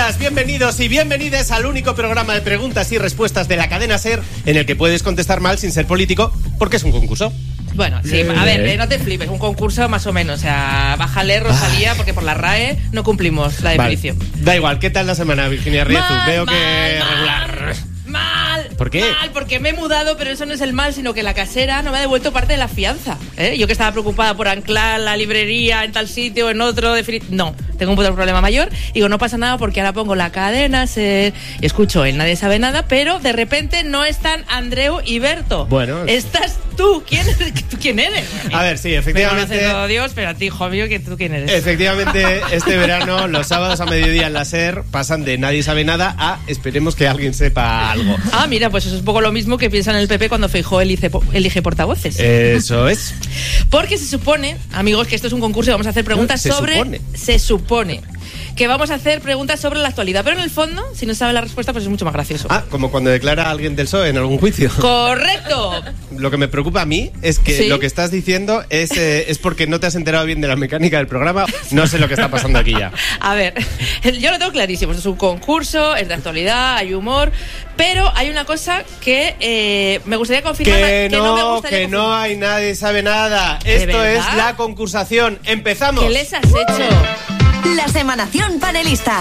Bienvenidas, bienvenidos y bienvenidas al único programa de preguntas y respuestas de la cadena SER en el que puedes contestar mal sin ser político, porque es un concurso. Bueno, sí, a ver, no te flipes, un concurso más o menos, o sea, bájale Rosalía, porque por la RAE no cumplimos la definición. Vale. Da igual, ¿qué tal la semana, Virginia Riezu? Veo que regular. Mal. ¿Por qué? Mal, porque me he mudado, pero eso no es el mal, sino que la casera no me ha devuelto parte de la fianza. Yo que estaba preocupada por anclar la librería en tal sitio o en otro, no, tengo un problema mayor. Digo, no pasa nada porque ahora pongo la cadena SER y escucho el Nadie Sabe Nada, pero de repente no están Andreu y Berto. Bueno, estás tú. ¿Quién eres? A ver, sí, efectivamente. Me conoce todo Dios, pero a ti, hijo mío, ¿tú quién eres? Efectivamente, este verano los sábados a mediodía en la SER pasan de Nadie Sabe Nada a esperemos que alguien sepa algo. Ah, mira, pues eso es un poco lo mismo que piensa en el PP cuando Feijóo elige portavoces. Eso es. Porque se supone, amigos, que esto es un concurso y vamos a hacer preguntas Se supone que vamos a hacer preguntas sobre la actualidad, pero en el fondo, si no sabe la respuesta, pues es mucho más gracioso. Ah, como cuando declara a alguien del PSOE en algún juicio. ¡Correcto! Lo que me preocupa a mí es que lo que estás diciendo es porque no te has enterado bien de la mecánica del programa. No sé lo que está pasando aquí ya. A ver, yo lo tengo clarísimo. Es un concurso, es de actualidad, hay humor, pero hay una cosa que me gustaría confirmar. Que no hay Nadie Sabe Nada. Esto es la concursación. ¡Empezamos! ¿Qué les has hecho? La Semanación Panelista.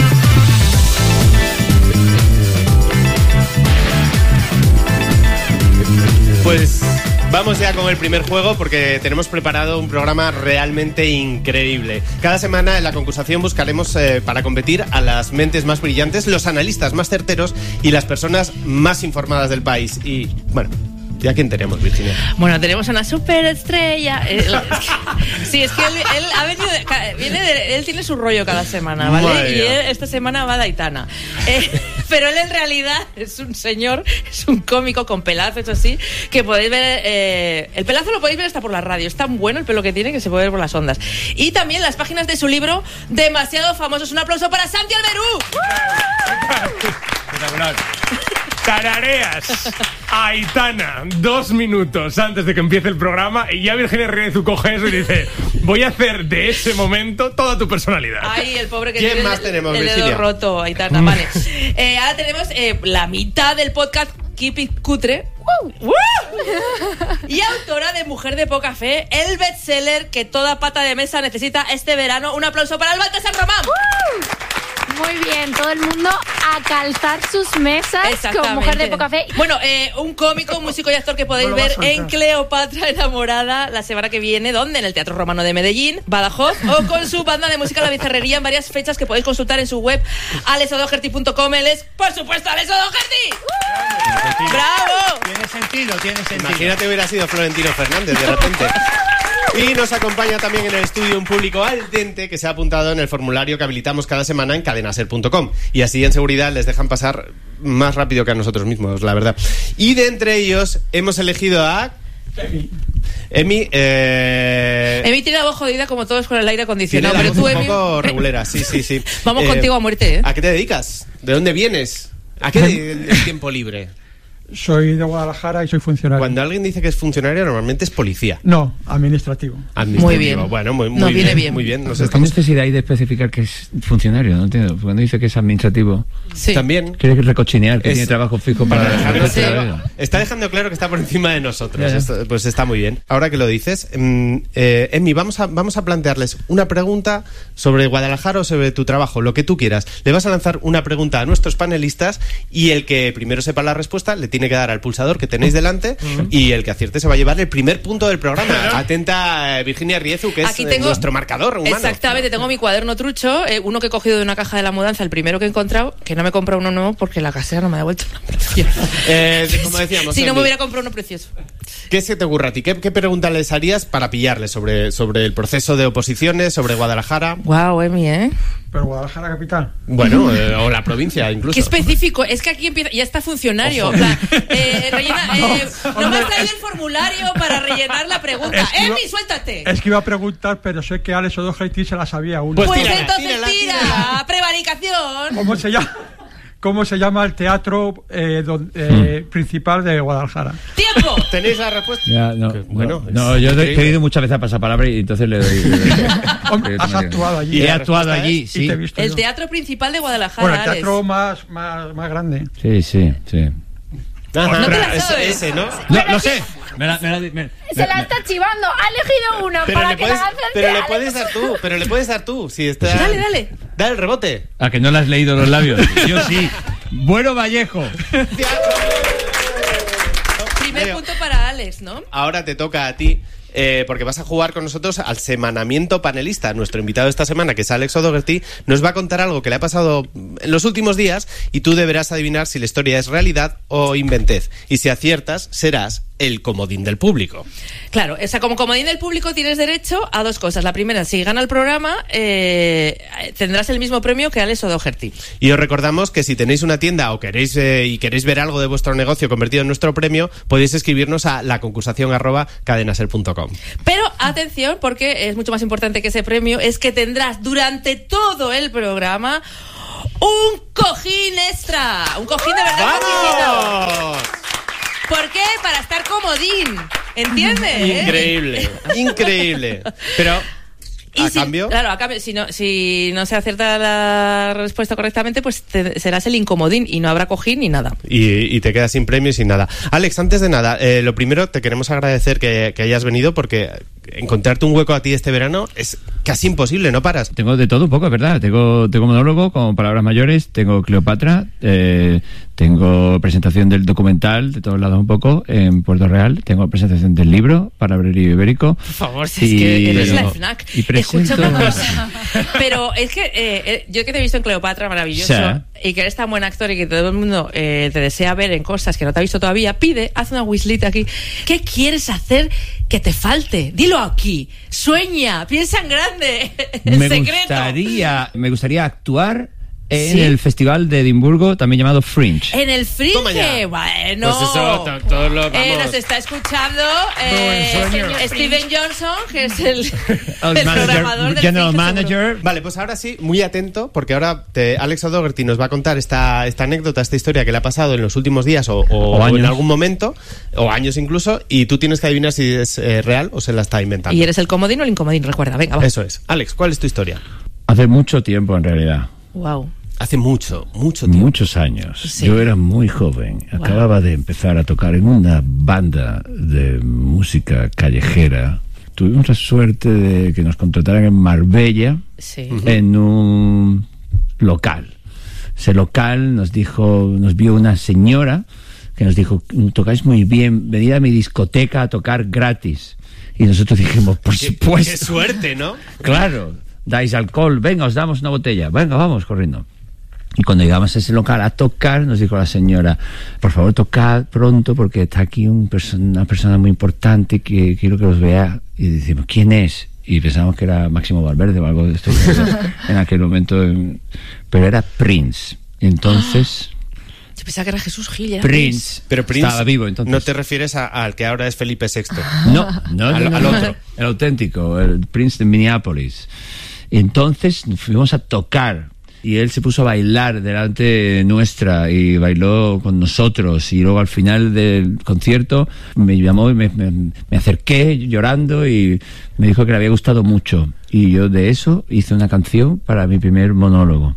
Pues vamos ya con el primer juego porque tenemos preparado un programa realmente increíble. Cada semana en la concursación buscaremos para competir a las mentes más brillantes, los analistas más certeros y las personas más informadas del país. Y bueno, ¿ya quién tenemos, Virginia? Bueno, tenemos a una superestrella. Sí, es que él ha venido él tiene su rollo cada semana, ¿vale? Madre y él, esta semana va de Aitana. Pero él en realidad es un señor, es un cómico con pelazo, eso sí, que podéis ver. El pelazo lo podéis ver hasta por la radio. Es tan bueno el pelo que tiene que se puede ver por las ondas. Y también las páginas de su libro, Demasiado Famosos. Un aplauso para Santi Alberú. Espectacular. Tarareas Aitana 2 minutos antes de que empiece el programa y ya Virginia Riezu coge eso y dice: voy a hacer de ese momento toda tu personalidad. Ay, el pobre que ¿Quién tiene más tenemos, el dedo Virginia? roto, Aitana, vale. Ahora tenemos la mitad del podcast Keep It Cutre. Y autora de Mujer de Poca Fe, el bestseller que toda pata de mesa necesita este verano. Un aplauso para Alba San Román. Muy bien, todo el mundo a calzar sus mesas con Mujer de Poca Fe. Bueno, un cómico, un músico y actor que podéis ver en Cleopatra Enamorada la semana que viene. ¿Dónde? En el Teatro Romano de Medellín, Badajoz, o con su banda de música La Bizarrería en varias fechas que podéis consultar en su web alesodoherty.com. Él es, por supuesto, Alex O'Doherty. ¡Bravo! Tiene sentido. Imagínate hubiera sido Florentino Fernández de repente. Y nos acompaña también en el estudio un público al dente que se ha apuntado en el formulario que habilitamos cada semana en cadenaser.com. Y así en seguridad les dejan pasar más rápido que a nosotros mismos, la verdad. Y de entre ellos hemos elegido a Emi. Emi tiene la voz jodida como todos con el aire acondicionado. Tiene la Pero voz tú, un Emi, poco regulera, sí. Vamos contigo a muerte, ¿eh? ¿A qué te dedicas? ¿De dónde vienes? ¿A qué el tiempo libre? Soy de Guadalajara y soy funcionario. Cuando alguien dice que es funcionario, normalmente es policía. No, administrativo. Muy bien. Bueno, muy viene bien. Muy bien. ¿Qué necesidad hay de especificar que es funcionario? No entiendo. Cuando dice que es administrativo, Sí. También quiere recochinear que tiene trabajo fijo para dejarnos el resto de la vida. está dejando claro que está por encima de nosotros. Ya. Esto, pues está muy bien. Ahora que lo dices, Emi, vamos a plantearles una pregunta sobre Guadalajara o sobre tu trabajo, lo que tú quieras. Le vas a lanzar una pregunta a nuestros panelistas y el que primero sepa la respuesta le tiene que dar al pulsador que tenéis delante y el que acierte se va a llevar el primer punto del programa. Atenta, Virginia Riezu, que Aquí es tengo nuestro marcador humano. Exactamente, tengo mi cuaderno trucho, uno que he cogido de una caja de la mudanza, el primero que he encontrado, que no me he comprado uno nuevo porque la casera no me ha devuelto uno precioso. Como decíamos, si no Emi, me hubiera comprado uno precioso. ¿qué se te ocurre a ti? ¿Qué pregunta les harías para pillarle sobre el proceso de oposiciones, sobre Guadalajara? Guau, Emi, ¿eh? Pero Guadalajara capital. Bueno, o la provincia incluso. Qué específico, es que aquí empieza, ya está funcionario. En plan, no me has traído el formulario para rellenar la pregunta. Es que ¡Emi, suéltate! Es que iba a preguntar, pero sé que Alex O'Doherty se la sabía aún. Pues Pues tírala, entonces tírala. tira, prevaricación. ¿Cómo se llama? ¿Cómo se llama el teatro principal de Guadalajara? ¡Tiempo! ¿Tenéis la respuesta? Ya, no, Bueno, no, yo he ido muchas veces a pasapalabra y entonces le doy. Hombre, has actuado allí. He actuado allí, Y sí. te he visto El yo. teatro principal de Guadalajara, Bueno, el Alex. teatro más grande. Sí. Ajá, No te la sabes. ese, ¿no? No, lo sé. Se la está chivando. Ha elegido una Pero para le que puedes, la acerque. pero le Alex. puedes dar tú, si está... Dale. Da el rebote. ¿A que no le has leído los labios? Yo sí. Bueno, Vallejo. Primer punto para Alex, ¿no? Ahora te toca a ti, porque vas a jugar con nosotros al semanamiento panelista. Nuestro invitado esta semana, que es Alex O'Doherty, nos va a contar algo que le ha pasado en los últimos días y tú deberás adivinar si la historia es realidad o inventez. Y si aciertas, serás el comodín del público. Claro, o sea, como comodín del público tienes derecho a dos cosas. La primera, si gana el programa, tendrás el mismo premio que Alex O'Doherty. Y os recordamos que si tenéis una tienda o queréis ver algo de vuestro negocio convertido en nuestro premio, podéis escribirnos a laconcursación@cadenaser.com. Pero atención, porque es mucho más importante que ese premio, es que tendrás durante todo el programa un cojín extra. Un cojín de verdad. ¡Vamos! ¿Por qué? Para estar comodín. ¿Entiendes? Increíble. Pero... A cambio, si no se acierta la respuesta correctamente, pues serás el incomodín y no habrá cojín ni nada. Y te quedas sin premio y sin nada. Alex, antes de nada, lo primero, te queremos agradecer que hayas venido, porque encontrarte un hueco a ti este verano es casi imposible, no paras. Tengo de todo un poco, es verdad. Tengo monólogo con palabras mayores, tengo Cleopatra, tengo presentación del documental de todos lados un poco en Puerto Real, tengo presentación del libro para Abril Ibérico. Por favor, si es que eres la FNAC. Escucha una cosa. Pero es que yo que te he visto en Cleopatra, maravilloso, y que eres tan buen actor y que todo el mundo te desea ver en cosas que no te ha visto todavía, haz una wishlist aquí. ¿Qué quieres hacer que te falte? Dilo aquí. Sueña, piensa en grande. Me gustaría actuar en ¿Sí? el Festival de Edimburgo, también llamado Fringe. En el Fringe. Toma ya. Bueno. Pues eso, todos lo vamos. Nos está escuchando Steven Johnson, que es el programador del General Fringe, Manager. seguro. Vale, pues ahora sí, muy atento, porque ahora Alex O'Doherty nos va a contar esta anécdota, esta historia que le ha pasado en los últimos días o años. en algún momento, o años incluso, y tú tienes que adivinar si es real o se la está inventando. Y eres el comodín o el incomodín, recuerda, venga, va. Eso es. Alex, ¿cuál es tu historia? Hace mucho tiempo, en realidad. Wow. Hace mucho tiempo. Muchos años. Sí. Yo era muy joven. Wow. Acababa de empezar a tocar en una banda de música callejera. Tuvimos la suerte de que nos contrataran en Marbella, Sí. en un local. Ese local nos vio una señora que nos dijo: tocáis muy bien, venid a mi discoteca a tocar gratis. Y nosotros dijimos: por supuesto. Qué suerte, ¿no? Claro, dais alcohol, venga, os damos una botella, venga, vamos, corriendo. Y cuando llegamos a ese local a tocar, nos dijo la señora: por favor, tocad pronto porque está aquí una persona muy importante que quiero que os vea. Y decimos: ¿quién es? Y pensamos que era Máximo Valverde o algo de esto en aquel momento. Pero era Prince. Entonces... Yo pensaba que era Jesús Gil. Era Prince. Pero Prince, estaba vivo entonces. no te refieres al que ahora es Felipe VI. No, al otro. El auténtico, el Prince de Minneapolis. Entonces fuimos a tocar y él se puso a bailar delante nuestra y bailó con nosotros, y luego al final del concierto me llamó y me acerqué llorando y me dijo que le había gustado mucho, y yo de eso hice una canción para mi primer monólogo.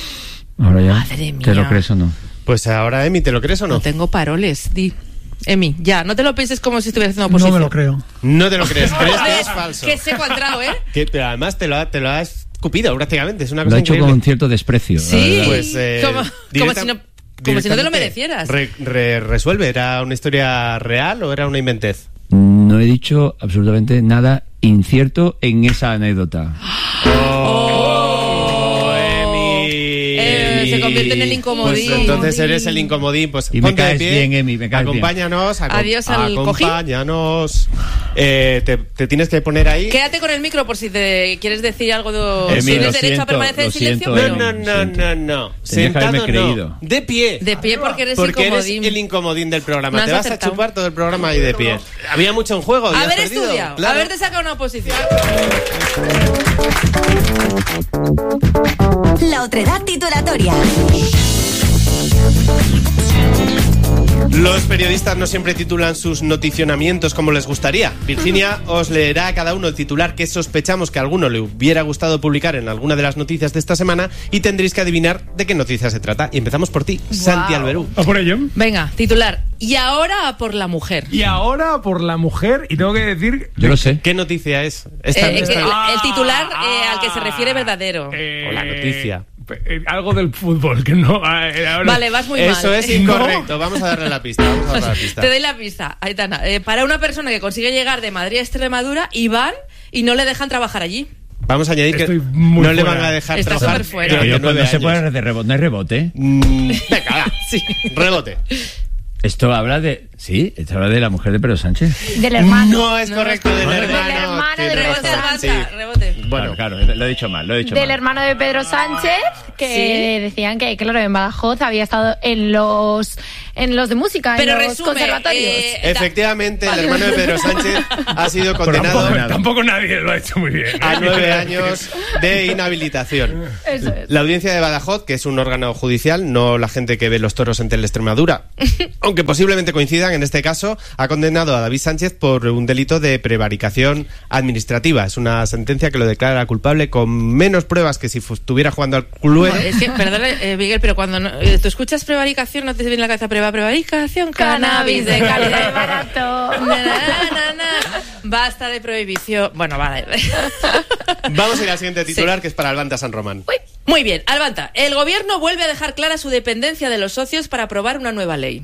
Ahora ya, Madre mía. ¿te lo crees o no? Pues ahora, Emi, ¿te lo crees o no? No tengo paroles, di. Emi, ya, no te lo pienses como si estuvieras haciendo No oposición. me lo creo. No te lo crees, crees que es falso. Qué seco ha entrado, ¿eh? Pero además te lo has escupido prácticamente, es una Lo cosa ha hecho increíble. con cierto desprecio. Sí. Pues, como si no te lo merecieras. Resuelve, ¿era una historia real o era una inventez? No he dicho absolutamente nada incierto en esa anécdota. Se convierte en el incomodín. Pues entonces eres el incomodín. Pues Y me ponte de caes pie. bien, Emi, me caes bien. Acompáñanos. Adiós al acompáñanos. Te tienes que poner ahí. Quédate con el micro por si te quieres decir algo de... Emi, ¿Tienes lo derecho a siento, permanecer en lo silencio? siento, Pero- Emi. No. Tenía que Sentado haberme no. creído. De pie. De pie porque eres Porque eres incomodín. el incomodín del programa. No has Te vas acertado. a chupar todo el programa ahí de pie. Había mucho en juego. y has Haber perdido. estudiado, Claro. haberte sacado una oposición. La otredad titulatoria. Los periodistas no siempre titulan sus noticionamientos como les gustaría. Virginia os leerá a cada uno el titular que sospechamos que a alguno le hubiera gustado publicar en alguna de las noticias de esta semana y tendréis que adivinar de qué noticia se trata. Y empezamos por ti, Santi Alberú. ¿A por ello? Venga, titular. Y ahora por la mujer. Y ahora por la mujer, y tengo que decir... Yo lo sé. ¿Qué noticia es? El titular al que se refiere verdadero. O la noticia. Algo del fútbol, que no... Vale, vas muy mal. Eso es incorrecto. Vamos a darle la pista. Te doy la pista, Aitana. Para una persona que consigue llegar de Madrid a Extremadura y van y no le dejan trabajar allí. Vamos a añadir que Estoy muy no le fuera. van a dejar Está trabajar superfuera. durante Pero 9 no se años. puede de rebote, no hay rebote. Venga, va. Sí. Rebote. Esto habla de... Sí, esto habla de la mujer de Pedro Sánchez. Del hermano. No es correcto, del hermano. Del hermano de Tienes Pedro razón, Sánchez. sí. Rebote. Bueno, Claro, lo he dicho mal, Del hermano de Pedro Sánchez, que decían que, claro, en Badajoz había estado en los de música, Pero en los resume, conservatorios. efectivamente, el hermano de Pedro Sánchez ha sido condenado Tampoco nadie lo ha hecho muy bien. a 9 años de inhabilitación. Eso es. La audiencia de Badajoz, que es un órgano judicial, no la gente que ve los toros en Teleextremadura, aunque posiblemente coincidan en este caso, ha condenado a David Sánchez por un delito de prevaricación administrativa. Es una sentencia que lo declara culpable con menos pruebas que si estuviera jugando al Cluedo. Es que, perdón, Miguel, pero cuando tú escuchas prevaricación, no te viene en la cabeza prevaricación, cannabis de calidad y barato. Basta de prohibición. Bueno, vale. Vamos a ir al siguiente titular, que es para Albanta San Román. Muy bien, Albanta. El gobierno vuelve a dejar clara su dependencia de los socios para aprobar una nueva ley.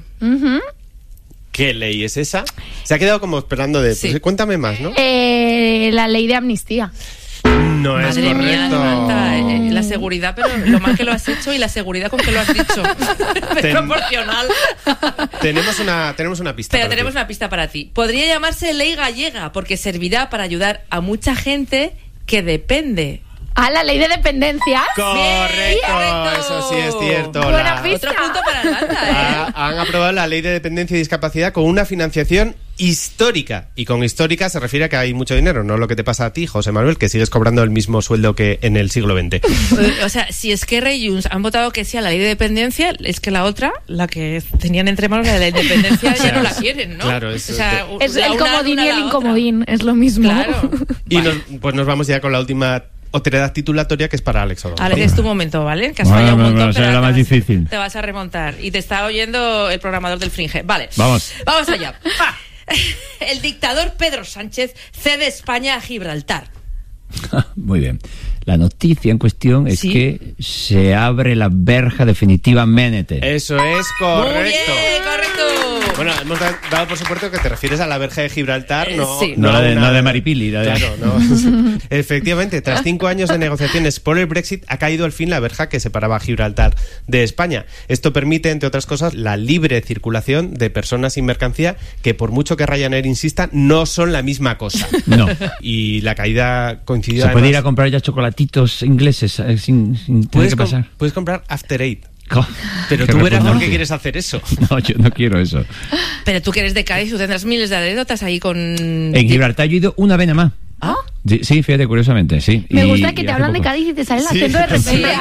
¿Qué ley es esa? Se ha quedado como esperando de... Sí. Pues, cuéntame más, ¿no? La ley de amnistía. No es Madre mía, correcto. Albanta, la seguridad, pero lo mal que lo has hecho y la seguridad con que lo has dicho. Es proporcional. Tenemos una pista. Pero para tenemos ti. una pista para ti. Podría llamarse ley gallega porque servirá para ayudar a mucha gente que depende. La ley de dependencia. Correcto, correcto. eso sí es cierto. Buena pista. Otro punto para Albanta, Han aprobado la ley de dependencia y discapacidad con una financiación histórica. Y con histórica se refiere a que hay mucho dinero, no lo que te pasa a ti, José Manuel, que sigues cobrando el mismo sueldo que en el siglo XX. O sea, si Esquerra y Junts han votado que sí a la ley de dependencia, es que la otra, la que tenían entre manos, la de la independencia, ya no la quieren, ¿no? Claro, o sea, Es la el una comodín anula y el la incomodín, es lo mismo. Claro. Y nos vamos ya con la última otredad titulatoria, que es para Alex Orondo. Alex, es tu momento, ¿vale? Que has Bueno, fallado un montón, será pero la más difícil. te vas a remontar. Y te está oyendo el programador del Fringe. Vale. Vamos. Vamos allá. El dictador Pedro Sánchez cede España a Gibraltar. Muy bien. La noticia en cuestión es Sí. que se abre la verja definitivamente. Eso es correcto. Muy bien, correcto. Bueno, hemos dado por supuesto que te refieres a la verja de Gibraltar, no, Sí. No a la de- una- no de Maripili, la de- Claro, no. Efectivamente, tras 5 años de negociaciones por el Brexit, ha caído al fin la verja que separaba a Gibraltar de España. Esto permite, entre otras cosas, la libre circulación de personas y mercancía, que por mucho que Ryanair insista, no son la misma cosa. No. Y la caída coincidió Se puede ir a además... comprar ya chocolatitos ingleses sin tener que pasar. Puedes comprar After Eight. Jo, Pero qué tú verás por repugnante. qué quieres hacer eso. No, yo no quiero eso. Pero tú que eres de Cádiz, tú tendrás miles de anécdotas ahí con... En Gibraltar yo he ido una vez nada más. ¿Ah? Sí, fíjate, curiosamente, sí. Me Y- gusta que y te hace hablan de poco. Cádiz y te sale el Sí. acento de repente, Sí.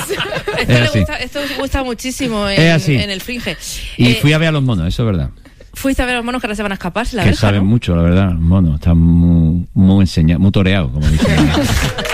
Alex. Esto os gusta muchísimo Es así. en el Fringe. Y fui a ver a los monos, eso es verdad. Fuiste a ver a los monos que ahora se van a escapar, la Que verja, saben ¿no? mucho, la verdad, los monos. Están muy enseñados, muy toreados, como dicen.